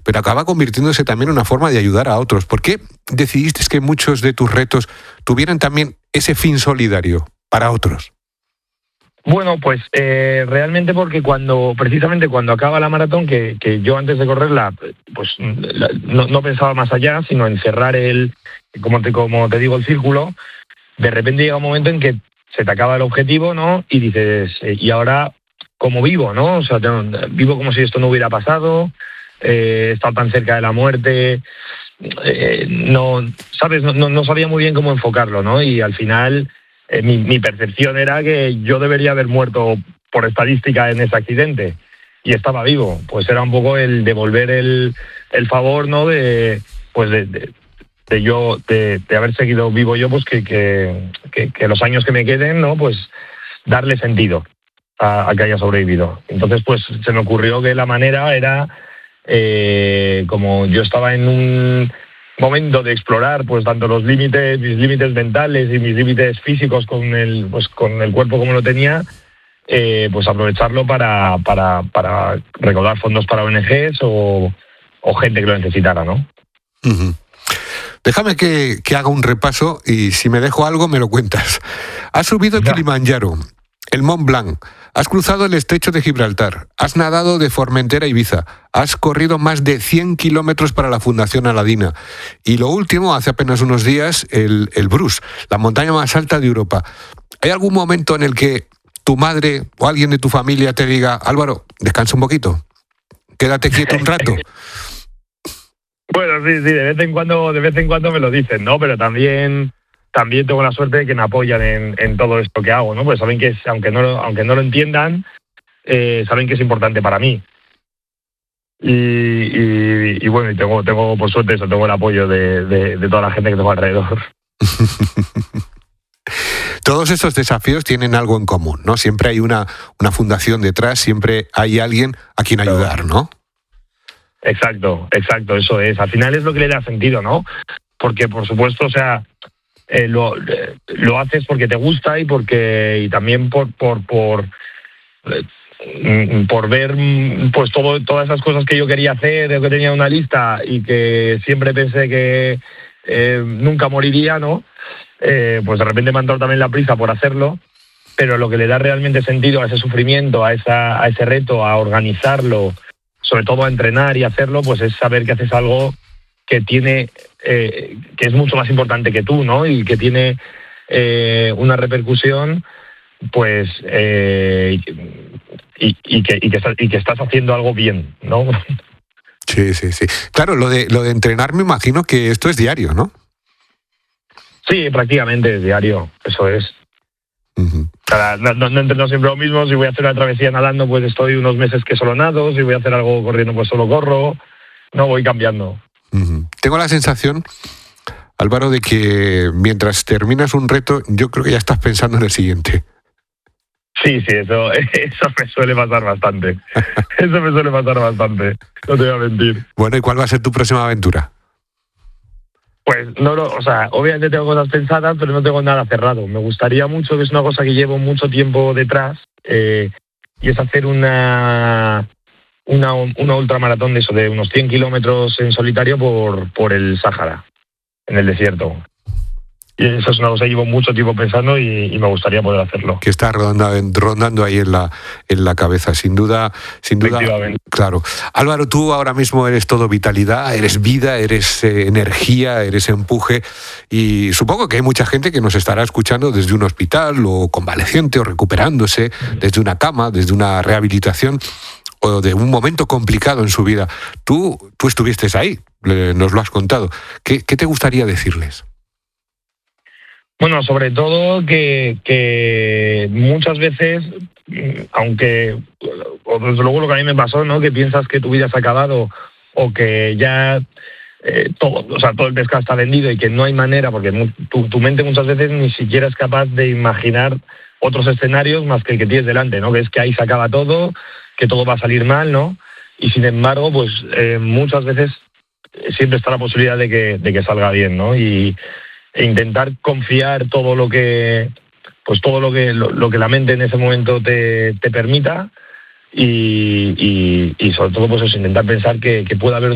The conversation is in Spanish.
pero acaba convirtiéndose también en una forma de ayudar a otros. ¿Por qué decidiste que muchos de tus retos tuvieran también ese fin solidario para otros? Bueno, pues realmente porque precisamente cuando acaba la maratón, que yo antes de correrla, pues no pensaba más allá, sino en cerrar como te digo, el círculo. De repente llega un momento en que se te acaba el objetivo, ¿no? Y dices, ¿y ahora cómo vivo, no? O sea, vivo como si esto no hubiera pasado, he estado tan cerca de la muerte, no, ¿sabes? No sabía muy bien cómo enfocarlo, ¿no? Y al final mi percepción era que yo debería haber muerto por estadística en ese accidente y estaba vivo. Pues era un poco el devolver el favor, ¿no? De haber seguido vivo yo, pues que los años que me queden, ¿no? Pues darle sentido a que haya sobrevivido. Entonces, pues se me ocurrió que la manera era, como yo estaba en un momento de explorar, pues tanto mis límites mentales y mis límites físicos con el cuerpo como lo tenía, pues aprovecharlo para recaudar fondos para ONGs o gente que lo necesitara, ¿no? Uh-huh. Déjame que haga un repaso y si me dejo algo me lo cuentas. Has subido el Kilimanjaro, el Mont Blanc, has cruzado el estrecho de Gibraltar, has nadado de Formentera a Ibiza, has corrido más de 100 kilómetros para la Fundación Aladina y lo último, hace apenas unos días, el Bruce, la montaña más alta de Europa. ¿Hay algún momento en el que tu madre o alguien de tu familia te diga, Álvaro, descansa un poquito, quédate quieto un rato? Bueno, sí, de vez en cuando me lo dicen, ¿no? Pero también tengo la suerte de que me apoyan en todo esto que hago, ¿no? Pues saben que aunque no lo entiendan, saben que es importante para mí. Y bueno, y tengo por suerte eso, tengo el apoyo de toda la gente que tengo alrededor. Todos estos desafíos tienen algo en común, ¿no? Siempre hay una fundación detrás, siempre hay alguien a quien ayudar, ¿no? Exacto, eso es. Al final es lo que le da sentido, ¿no? Porque, por supuesto, o sea, lo haces porque te gusta y también por ver pues todas esas cosas que yo quería hacer, que tenía una lista y que siempre pensé que nunca moriría, ¿no? Pues de repente me ha entrado también la prisa por hacerlo, pero lo que le da realmente sentido a ese sufrimiento, a ese reto, a organizarlo, sobre todo a entrenar y hacerlo, pues es saber que haces algo que tiene que es mucho más importante que tú, ¿no? Y que tiene una repercusión, pues y que estás haciendo algo bien, ¿no? Sí. Claro, lo de entrenar, me imagino que esto es diario, ¿no? Sí, prácticamente es diario, eso es. Uh-huh. No entreno siempre lo mismo. Si voy a hacer una travesía nadando, pues estoy unos meses que solo nado. Si voy a hacer algo corriendo, pues solo corro. No, voy cambiando. Uh-huh. Tengo la sensación, Álvaro, de que mientras terminas un reto, yo creo que ya estás pensando en el siguiente. Sí, eso me suele pasar bastante. No te voy a mentir. Bueno, ¿y cuál va a ser tu próxima aventura? Pues obviamente tengo cosas pensadas, pero no tengo nada cerrado. Me gustaría mucho, que es una cosa que llevo mucho tiempo detrás, y es hacer una ultramaratón de eso, de unos 100 kilómetros en solitario por el Sáhara, en el desierto. Y eso es una cosa que llevo mucho tiempo pensando y me gustaría poder hacerlo. Que está rondando ahí en la cabeza, sin duda. Claro. Álvaro, tú ahora mismo eres todo vitalidad, eres vida, eres energía, eres empuje, y supongo que hay mucha gente que nos estará escuchando desde un hospital o convaleciente o recuperándose, desde una cama, desde una rehabilitación o de un momento complicado en su vida. Tú estuviste ahí, nos lo has contado. ¿Qué te gustaría decirles? Bueno, sobre todo que muchas veces, aunque, o desde luego lo que a mí me pasó, ¿no? Que piensas que tu vida se ha acabado o que ya todo el pescado está vendido y que no hay manera, porque tu mente muchas veces ni siquiera es capaz de imaginar otros escenarios más que el que tienes delante, ¿no? Que es que ahí se acaba todo, que todo va a salir mal, ¿no? Y sin embargo, pues muchas veces siempre está la posibilidad de que salga bien, ¿no? E intentar confiar todo lo que la mente en ese momento te permita y sobre todo pues eso, intentar pensar que puede haber